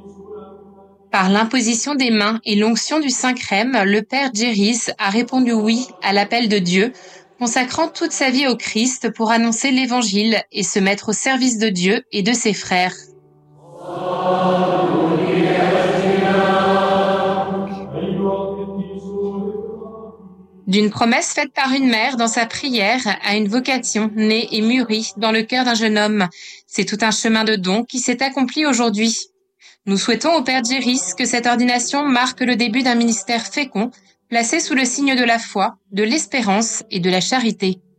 Par l'imposition des mains et l'onction du Saint-Crème, le père Géris a répondu oui à l'appel de Dieu, consacrant toute sa vie au Christ pour annoncer l'Évangile et se mettre au service de Dieu et de ses frères. D'une promesse faite par une mère dans sa prière à une vocation née et mûrie dans le cœur d'un jeune homme, c'est tout un chemin de don qui s'est accompli aujourd'hui. Nous souhaitons au Père Géris que cette ordination marque le début d'un ministère fécond, placé sous le signe de la foi, de l'espérance et de la charité.